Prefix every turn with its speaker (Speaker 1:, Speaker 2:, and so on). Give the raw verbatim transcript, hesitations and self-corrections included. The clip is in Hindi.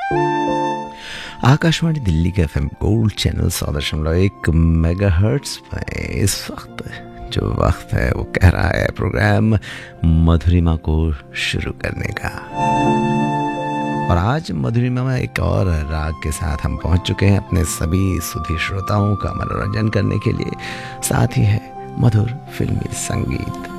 Speaker 1: आकाशवाणी दिल्ली के एफएम गोल्ड चैनल सौ दशमलव एक मेगा हर्ट्स पर इस वक्त जो वक्त है वो कह रहा है प्रोग्राम मधुरिमा को शुरू करने का। और आज मधुरिमा में एक और राग के साथ हम पहुंच चुके हैं अपने सभी सुधी श्रोताओं का मनोरंजन करने के लिए। साथ ही है मधुर फिल्मी संगीत।